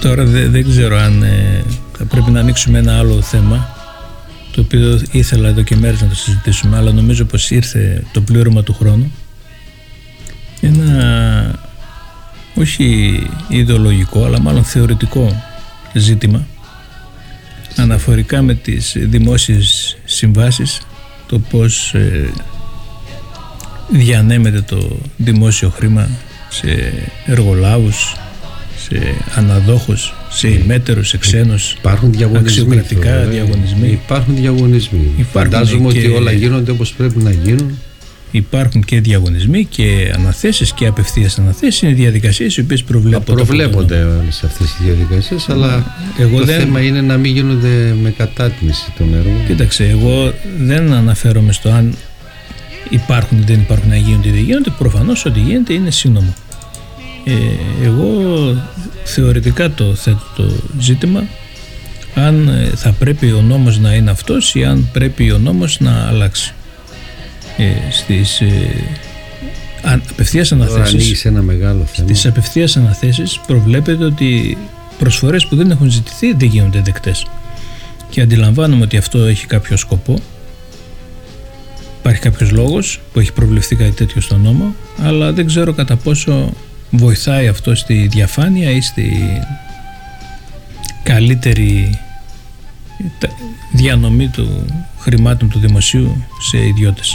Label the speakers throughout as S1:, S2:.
S1: Τώρα δεν ξέρω αν θα πρέπει να ανοίξουμε ένα άλλο θέμα, το οποίο ήθελα εδώ και μέρες να το συζητήσουμε, αλλά νομίζω πως ήρθε το πλήρωμα του χρόνου. Ένα όχι ιδεολογικό, αλλά μάλλον θεωρητικό ζήτημα αναφορικά με τις δημόσιες συμβάσεις, το πώς διανέμεται το δημόσιο χρήμα σε εργολάβους, σε αναδόχους, σε ημέτερους, σε ξένους, αξιοκρατικά διαγωνισμοί.
S2: Υπάρχουν διαγωνισμοί. Φαντάζομαι ότι όλα γίνονται όπως πρέπει να γίνουν.
S1: Υπάρχουν και διαγωνισμοί και αναθέσεις και απευθείας αναθέσεις. Είναι διαδικασίες οι οποίες
S2: προβλέπονται όλες αυτές οι διαδικασίες, αλλά το θέμα είναι να μην γίνονται με κατάτμιση των έργων.
S1: Κοίταξε, εγώ δεν αναφέρομαι στο αν υπάρχουν ή δεν υπάρχουν, να γίνονται ή δεν γίνονται. Προφανώς ό,τι γίνεται είναι σύνομο. Εγώ θεωρητικά το θέτω το ζήτημα αν θα πρέπει ο νόμος να είναι αυτός ή αν πρέπει ο νόμος να αλλάξει. Στις απευθείας αναθέσεις,
S2: ένα μεγάλο θέμα.
S1: στις απευθείας αναθέσεις προβλέπεται ότι προσφορές που δεν έχουν ζητηθεί δεν γίνονται δεκτές, και αντιλαμβάνομαι ότι αυτό έχει κάποιο σκοπό, υπάρχει κάποιος λόγος που έχει προβλεφθεί κάτι τέτοιο στον νόμο, αλλά δεν ξέρω κατά πόσο βοηθάει αυτό στη διαφάνεια ή στη καλύτερη διανομή του χρημάτων του δημοσίου σε ιδιώτες.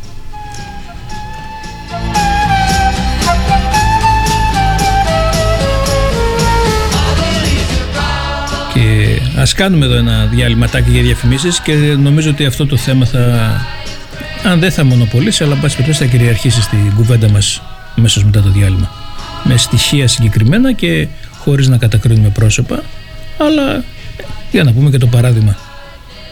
S1: Και ας κάνουμε εδώ ένα διαλυματάκι για διαφημίσεις, και νομίζω ότι αυτό το θέμα αν δεν θα μονοπολίσει, αλλά πάση περιπτώσει θα κυριαρχήσει στην κουβέντα μας αμέσως μετά το διάλειμμα, με στοιχεία συγκεκριμένα και χωρίς να κατακρίνουμε πρόσωπα, αλλά για να πούμε και το παράδειγμα.